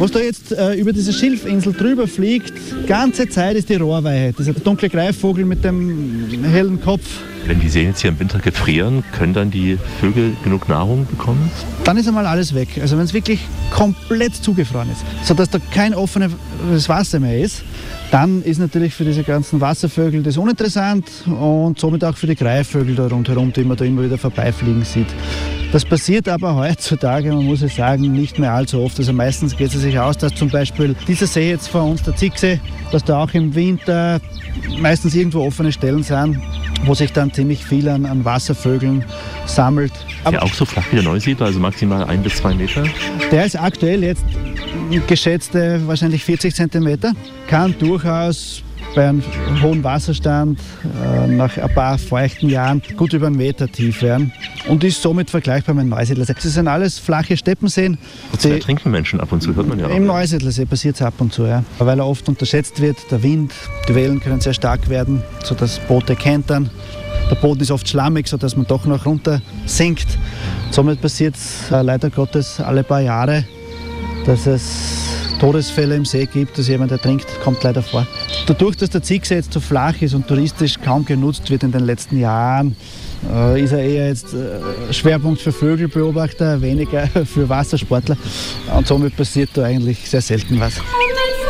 Was da jetzt über diese Schilfinsel drüber fliegt, die ganze Zeit ist die Rohrweihe. Dieser dunkle Greifvogel mit dem hellen Kopf. Wenn die Seen jetzt hier im Winter gefrieren, können dann die Vögel genug Nahrung bekommen? Dann ist einmal alles weg. Also wenn es wirklich komplett zugefroren ist, sodass da kein offenes Wasser mehr ist, dann ist natürlich für diese ganzen Wasservögel das uninteressant und somit auch für die Greifvögel da rundherum, die man da immer wieder vorbeifliegen sieht. Das passiert aber heutzutage, man muss es sagen, nicht mehr allzu oft. Also meistens geht es sich aus, dass zum Beispiel dieser See jetzt vor uns, der Zicksee, dass da auch im Winter meistens irgendwo offene Stellen sind, wo sich dann ziemlich viel an Wasservögeln sammelt. Ist ja auch so flach wie der Neusiedler, also maximal 1 bis 2 Meter? Der ist aktuell jetzt geschätzte wahrscheinlich 40 cm, kann durchaus bei einem hohen Wasserstand nach ein paar feuchten Jahren gut über 1 Meter tief werden und ist somit vergleichbar mit dem Neusiedlersee. Das sind alles flache Steppenseen. Da trinken Menschen ab und zu, hört man ja auch. Im Neusiedlersee passiert es ab und zu, ja. Weil er oft unterschätzt wird, der Wind, die Wellen können sehr stark werden, sodass Boote kentern. Der Boden ist oft schlammig, sodass man doch noch runter sinkt. Somit passiert es leider Gottes alle paar Jahre, dass es Todesfälle im See gibt, dass jemand ertrinkt, kommt leider vor. Dadurch, dass der Zicksee jetzt so flach ist und touristisch kaum genutzt wird in den letzten Jahren, ist er eher jetzt Schwerpunkt für Vögelbeobachter, weniger für Wassersportler. Und somit passiert da eigentlich sehr selten was.